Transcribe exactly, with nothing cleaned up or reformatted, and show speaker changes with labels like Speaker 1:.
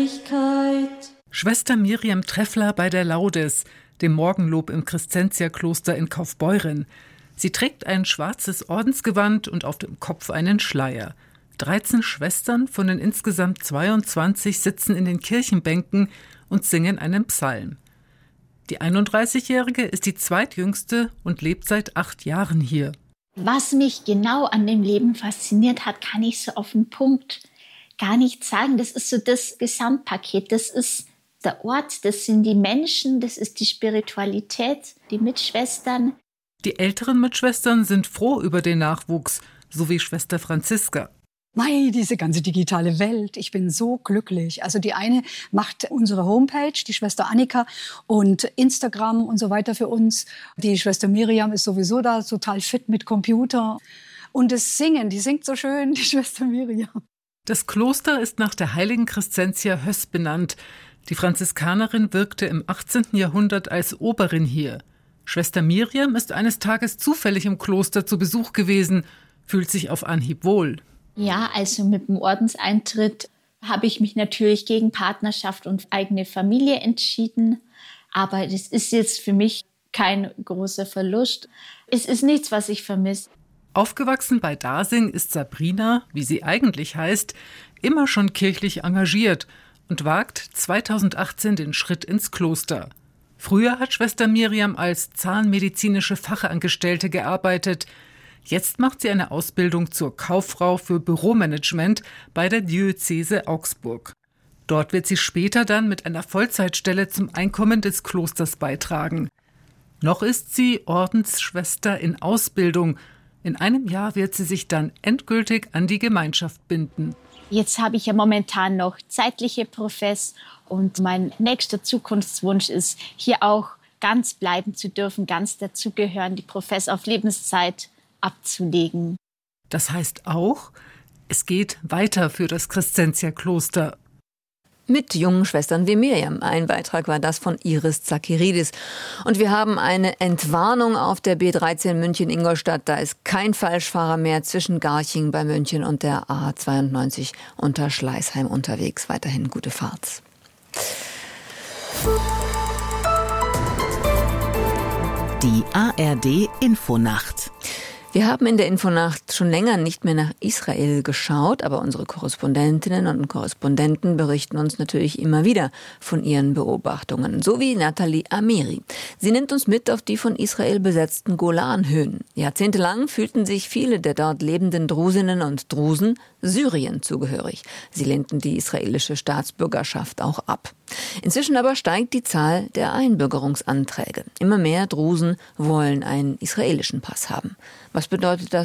Speaker 1: Herrlichkeit.
Speaker 2: Schwester Miriam Treffler bei der Laudes, dem Morgenlob im Crescentia-Kloster in Kaufbeuren. Sie trägt ein schwarzes Ordensgewand und auf dem Kopf einen Schleier. dreizehn Schwestern von den insgesamt zweiundzwanzig sitzen in den Kirchenbänken und singen einen Psalm. Die einunddreißigjährige ist die zweitjüngste und lebt seit acht Jahren hier.
Speaker 3: Was mich genau an dem Leben fasziniert hat, kann ich so auf den Punkt gar nicht sagen. Das ist so das Gesamtpaket. Das ist der Ort, das sind die Menschen, das ist die Spiritualität, die Mitschwestern.
Speaker 2: Die älteren Mitschwestern sind froh über den Nachwuchs, so wie Schwester Franziska.
Speaker 4: Mei, diese ganze digitale Welt, ich bin so glücklich. Also die eine macht unsere Homepage, die Schwester Annika, und Instagram und so weiter für uns. Die Schwester Miriam ist sowieso da total fit mit Computer. Und das Singen, die singt so schön, die Schwester Miriam.
Speaker 2: Das Kloster ist nach der heiligen Crescentia Höss benannt. Die Franziskanerin wirkte im achtzehnten Jahrhundert als Oberin hier. Schwester Miriam ist eines Tages zufällig im Kloster zu Besuch gewesen, fühlt sich auf Anhieb wohl.
Speaker 3: Ja, also mit dem Ordenseintritt habe ich mich natürlich gegen Partnerschaft und eigene Familie entschieden. Aber das ist jetzt für mich kein großer Verlust. Es ist nichts, was ich vermisse.
Speaker 2: Aufgewachsen bei Dasing ist Sabrina, wie sie eigentlich heißt, immer schon kirchlich engagiert und wagt zweitausendachtzehn den Schritt ins Kloster. Früher hat Schwester Miriam als zahnmedizinische Fachangestellte gearbeitet. Jetzt macht sie eine Ausbildung zur Kauffrau für Büromanagement bei der Diözese Augsburg. Dort wird sie später dann mit einer Vollzeitstelle zum Einkommen des Klosters beitragen. Noch ist sie Ordensschwester in Ausbildung. In einem Jahr wird sie sich dann endgültig an die Gemeinschaft binden.
Speaker 3: Jetzt habe ich ja momentan noch zeitliche Profess und mein nächster Zukunftswunsch ist, hier auch ganz bleiben zu dürfen, ganz dazugehören, die Profess auf Lebenszeit abzulegen.
Speaker 2: Das heißt auch, es geht weiter für das Crescentia-Kloster.
Speaker 5: Mit jungen Schwestern wie Miriam. Ein Beitrag war das von Iris Zakiridis. Und wir haben eine Entwarnung auf der B dreizehn München-Ingolstadt. Da ist kein Falschfahrer mehr zwischen Garching bei München und der A zweiundneunzig unter Schleißheim unterwegs. Weiterhin gute Fahrt.
Speaker 6: Die A R D Infonacht.
Speaker 5: Wir haben in der Infonacht schon länger nicht mehr nach Israel geschaut, aber unsere Korrespondentinnen und Korrespondenten berichten uns natürlich immer wieder von ihren Beobachtungen, so wie Nathalie Amiri. Sie nimmt uns mit auf die von Israel besetzten Golanhöhen. Jahrzehntelang fühlten sich viele der dort lebenden Drusinnen und Drusen Syrien zugehörig. Sie lehnten die israelische Staatsbürgerschaft auch ab. Inzwischen aber steigt die Zahl der Einbürgerungsanträge. Immer mehr Drusen wollen einen israelischen Pass haben. Was bedeutet das